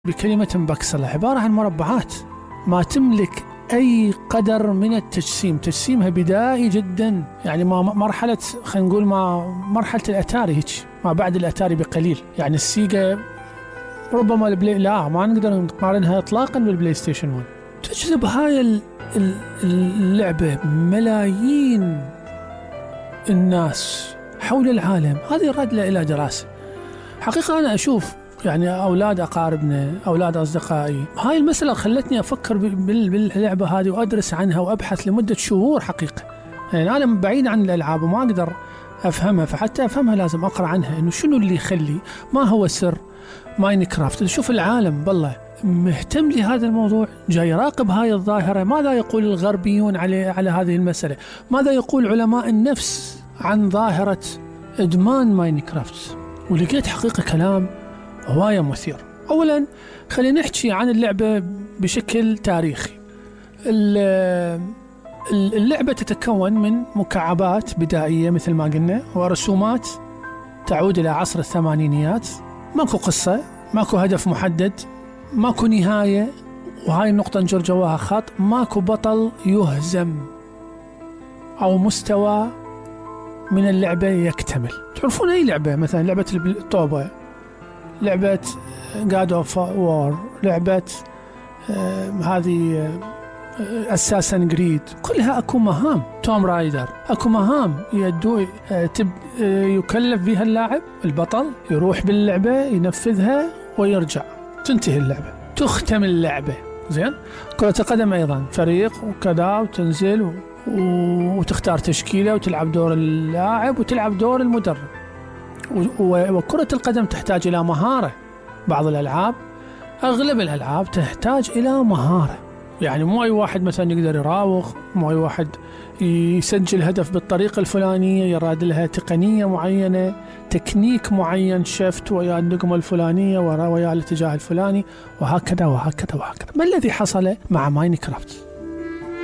بكلمة بكسل عبارة عن مربعات ما تملك أي قدر من التجسيم. تجسيمها بدائي جدا، يعني ما مرحلة، خلينا نقول ما مرحلة الأتاري هيك، ما بعد الأتاري بقليل. يعني السيجا ربما لا ما نقدر نقارنها إطلاقا بالبلاي ستيشن 1. تجذب هاي اللعبة ملايين الناس حول العالم. هذه يراد إلى دراسة. حقيقة أنا أشوف يعني أولاد أقاربنا، أولاد أصدقائي، هاي المسألة خلتني أفكر باللعبة هذه وأدرس عنها وأبحث لمدة شهور حقيقة. يعني أنا بعيد عن الألعاب وما أقدر أفهمها، فحتى أفهمها لازم أقرأ عنها، إنه شنو اللي يخلي، ما هو سر ماينكرافت. شوف العالم بالله مهتم لهذا الموضوع، جاي يراقب هاي الظاهرة. ماذا يقول الغربيون على هذه المسألة؟ ماذا يقول علماء النفس عن ظاهرة إدمان ماينكرافت؟ ولقيت حقيقة كلام هواية مثير. أولا خلينا نحكي عن اللعبة بشكل تاريخي. اللعبة تتكون من مكعبات بدائية مثل ما قلنا، ورسومات تعود إلى عصر الثمانينيات. ماكو قصة، ماكو هدف محدد، ماكو نهاية، وهاي النقطة نجر جواها خط. ماكو بطل يهزم أو مستوى من اللعبة يكتمل. تعرفون أي لعبة، مثلا لعبة الطوبة، لعبة God of War، لعبة هذه أساسن جريد، كلها أكو مهام. توم رايدر أكو مهام يكلف بها اللاعب البطل، يروح باللعبة ينفذها ويرجع، تنتهي اللعبة، تختم اللعبة. زين. كرة القدم أيضا فريق وكذا، وتنزل وتختار تشكيلة وتلعب دور اللاعب وتلعب دور المدرب. وكرة القدم تحتاج إلى مهارة. بعض الألعاب، أغلب الألعاب تحتاج إلى مهارة. يعني مو أي واحد مثلا يقدر يراوغ، مو أي واحد يسجل هدف بالطريقة الفلانية، يراد لها تقنية معينة، تكنيك معين، شفت ويا النقمة الفلانية ويا الاتجاه الفلاني، وهكذا وهكذا وهكذا. ما الذي حصل مع ماينكرافت؟